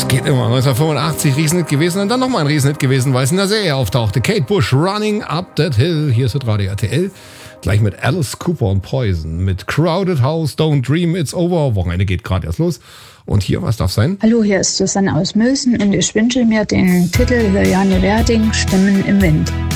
Geht immer. 1985 Riesenhit gewesen und dann nochmal ein Riesenhit gewesen, weil es in der Serie auftauchte. Kate Bush, Running Up That Hill. Hier ist das Radio RTL. Gleich mit Alice Cooper und Poison. Mit Crowded House, Don't Dream, It's Over. Wochenende geht gerade erst los. Und hier, was darf sein? Hallo, hier ist Susanne aus Mülsen und ich wünsche mir den Titel Juliane Werding, Stimmen im Wind.